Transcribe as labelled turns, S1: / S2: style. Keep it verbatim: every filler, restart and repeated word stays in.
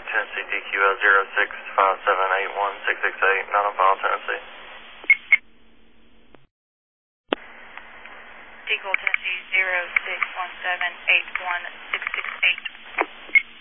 S1: Tennessee, D Q L zero six five seven eight one six six eight, not on file, Tennessee.
S2: D Q L Tennessee zero six one seven eight one six six eight.